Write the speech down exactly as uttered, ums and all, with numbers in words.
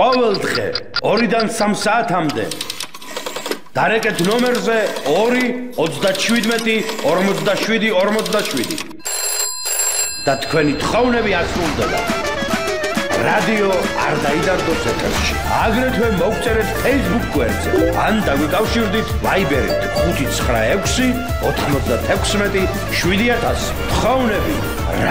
ყოველდღე ორიდან სამ საათამდე დარეკეთ ნომერზე ორი ოცდაშვიდმეტი ორმოცდაშვიდი ორმოცდაშვიდი და თქვენი თხოვნები ასრულდება რადიო არ დაიდარდოს ეთერში. აგრეთვე მოგწერეთ Facebook გვერდზე ან დაგვიკავშირდით Viber-ით ხუთი ცხრა ექვსი ოთხმოცდათექვსმეტი შვიდი ათასი. თხოვნები